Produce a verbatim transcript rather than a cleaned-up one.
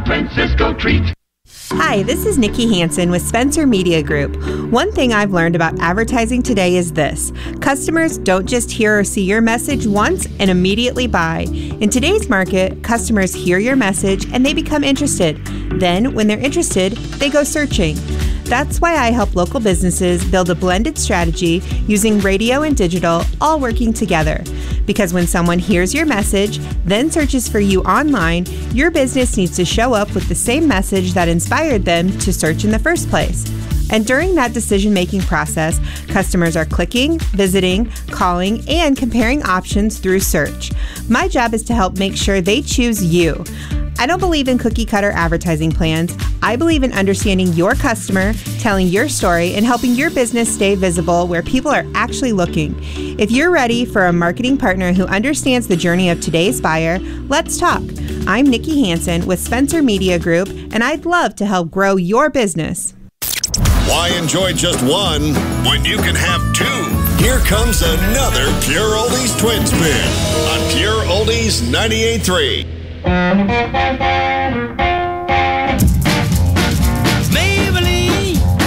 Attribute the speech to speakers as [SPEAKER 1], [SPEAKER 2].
[SPEAKER 1] San Francisco treat.
[SPEAKER 2] Hi, this is Nikki Hansen with Spencer Media Group. One thing I've learned about advertising today is this: customers don't just hear or see your message once and immediately buy. In today's market, customers hear your message and they become interested. Then, when they're interested, they go searching. That's why I help local businesses build a blended strategy using radio and digital all working together. Because when someone hears your message, then searches for you online, your business needs to show up with the same message that inspired them to search in the first place. And during that decision-making process, customers are clicking, visiting, calling, and comparing options through search. My job is to help make sure they choose you. I don't believe in cookie-cutter advertising plans. I believe in understanding your customer, telling your story, and helping your business stay visible where people are actually looking. If you're ready for a marketing partner who understands the journey of today's buyer, let's talk. I'm Nikki Hansen with Spencer Media Group, and I'd love to help grow your business.
[SPEAKER 3] Why enjoy just one when you can have two? Here comes another Pure Oldies Twin Spin on Pure Oldies ninety-eight point three.